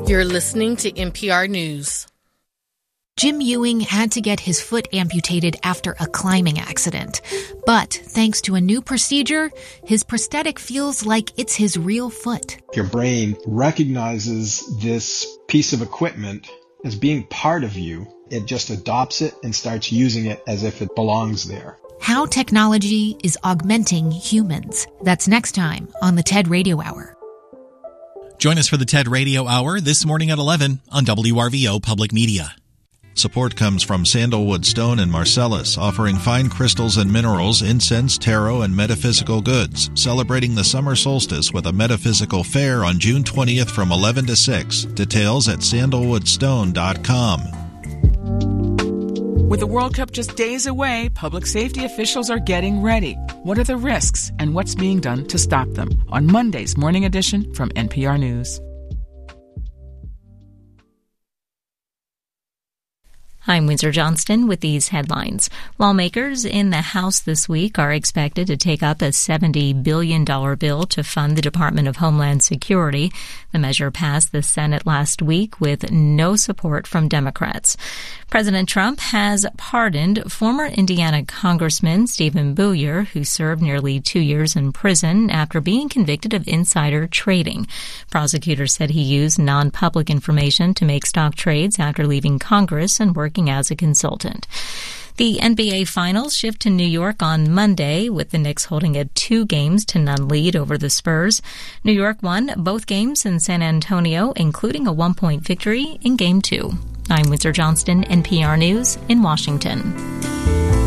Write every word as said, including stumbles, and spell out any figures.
You're listening to N P R News. Jim Ewing had to get his foot amputated after a climbing accident. But thanks to a new procedure, his prosthetic feels like it's his real foot. Your brain recognizes this piece of equipment as being part of you. It just adopts it and starts using it as if it belongs there. How technology is augmenting humans. That's next time on the TED Radio Hour. Join us for the TED Radio Hour this morning at eleven on W R V O Public Media. Support comes from Sandalwood Stone and Marcellus, offering fine crystals and minerals, incense, tarot, and metaphysical goods, celebrating the summer solstice with a metaphysical fair on June twentieth from eleven to six. Details at sandalwood stone dot com. With the World Cup just days away, public safety officials are getting ready. What are the risks and what's being done to stop them? On Monday's Morning Edition from N P R News. I'm Windsor Johnston with these headlines. Lawmakers in the House this week are expected to take up a seventy billion dollars bill to fund the Department of Homeland Security. The measure passed the Senate last week with no support from Democrats. President Trump has pardoned former Indiana Congressman Stephen Booyer, who served nearly two years in prison after being convicted of insider trading. Prosecutors said he used non-public information to make stock trades after leaving Congress and working as a consultant. The N B A Finals shift to New York on Monday, with the Knicks holding a two games to none lead over the Spurs. New York won both games in San Antonio, including a one-point victory in Game two. I'm Windsor Johnston, N P R News in Washington.